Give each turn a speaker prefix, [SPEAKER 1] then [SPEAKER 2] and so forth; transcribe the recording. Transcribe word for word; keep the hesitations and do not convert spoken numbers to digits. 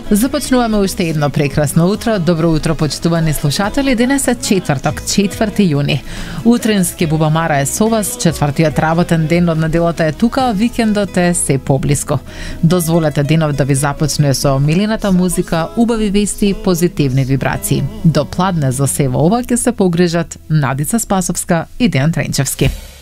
[SPEAKER 1] Започнуваме уште едно прекрасно утро. Добро утро, почитувани слушатели. Денес е четврток, четврти јуни. Утрински бубамара е со вас, четвртиот работен ден од неделата е тука, викендот е се поблиску. Дозволете денов да ви започне со милената музика, убави вести и позитивни вибрации. До пладне за сево ова ќе се погрижат Надица Спасовска и Дејан Тренчевски.